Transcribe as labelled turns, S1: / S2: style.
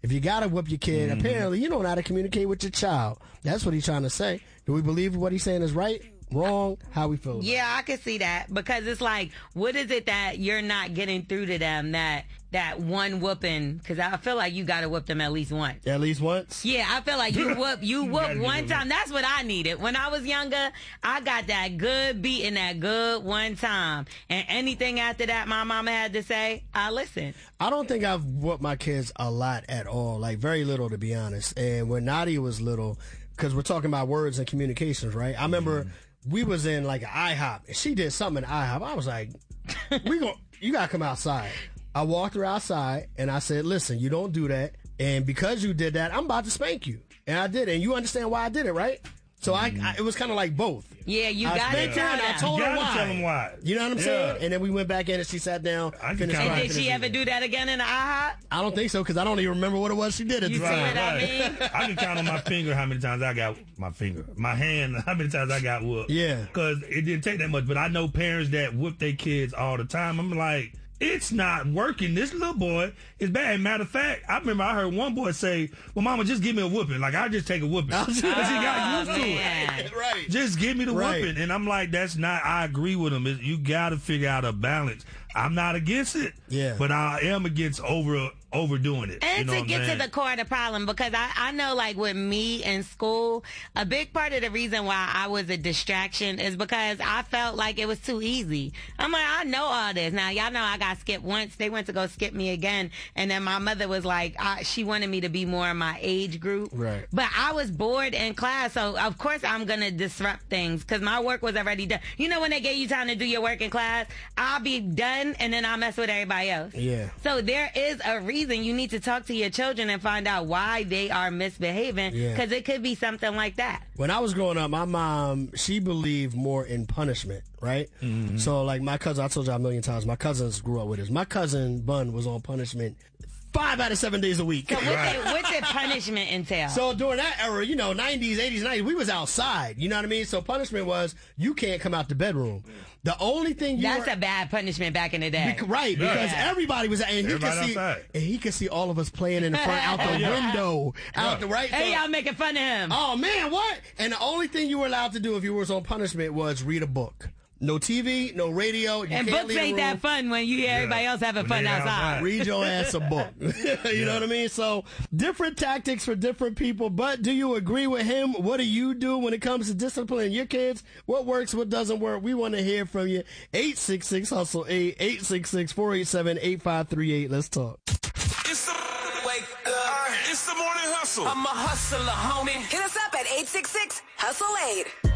S1: if you gotta whoop your kid, apparently you don't know how to communicate with your child. That's what he's trying to say. Do we believe what he's saying is right? Wrong? How we feel?
S2: Yeah, I can see that, because it's like, what is it that you're not getting through to them that one whooping? Because I feel like you got to whoop them at least once.
S1: At least once?
S2: Yeah, I feel like you whoop one time. That's what I needed. When I was younger, I got that good beating, that good one time. And anything after that my mama had to say, I listened.
S1: I don't think I've whooped my kids a lot at all. Like, very little, to be honest. And when Nadia was little, because we're talking about words and communications, right? I remember we was in like an IHOP, and she did something in IHOP. I was like, you gotta come outside. I walked her outside, and I said, listen, you don't do that. And because you did that, I'm about to spank you. And I did it. And you understand why I did it, right? So it was kind of like both.
S2: Yeah, you got to tell
S1: her, and I told her why.
S3: Tell them why.
S1: You know what I'm saying? And then we went back in, and she sat down.
S2: And did she ever do that again in the IHOP?
S1: I don't think so, because I don't even remember what it was she did at the time.
S2: You see what I mean?
S3: I can count on my finger how many times I got my hand, how many times I got whooped.
S1: Yeah.
S3: Because it didn't take that much. But I know parents that whoop their kids all the time. I'm like, it's not working. This little boy is bad. Matter of fact, I remember I heard one boy say, well, mama, just give me a whooping. Like, I'll just take a whooping. Because he got used to it.
S1: Right.
S3: Just give me the whooping. And I'm like, that's not, I agree with him. You got to figure out a balance. I'm not against it.
S1: Yeah.
S3: But I am against overdoing it.
S2: And
S3: you know
S2: to get to the core of the problem, because I know, like, with me in school, a big part of the reason why I was a distraction is because I felt like it was too easy. I'm like, I know all this. Now, y'all know I got skipped once. They went to go skip me again. And then my mother was like, she wanted me to be more in my age group.
S1: Right.
S2: But I was bored in class, so of course I'm going to disrupt things because my work was already done. You know when they gave you time to do your work in class? I'll be done and then I'll mess with everybody else.
S1: Yeah.
S2: So there is a reason you need to talk to your children and find out why they are misbehaving, because it could be something like that.
S1: When I was growing up, my mom, she believed more in punishment, right? Mm-hmm. So, like, my cousin, I told you a million times, my cousins grew up with us. My cousin, Bun, was on punishment 5 out of 7 days a week.
S2: So what did punishment entail?
S1: So during that era, 90s, 80s, 90s, we was outside. You know what I mean? So punishment was, you can't come out the bedroom. The only thing
S2: That's a bad punishment back in the day.
S1: Right, because everybody was, and he could see all of us playing in the front, out the window, out the right.
S2: Hey, y'all making fun of him.
S1: Oh man, what? And the only thing you were allowed to do if you was on punishment was read a book. No TV, no radio.
S2: And books ain't that fun when you hear everybody else having fun outside.
S1: Read your ass a book. You know what I mean? So, different tactics for different people. But do you agree with him? What do you do when it comes to disciplining your kids? What works, what doesn't work? We want to hear from you. 866-HUSTLE-8, 866-487-8538. Let's talk.
S4: It's the morning hustle. I'm a hustler, homie.
S5: Hit us up at 866-HUSTLE-8.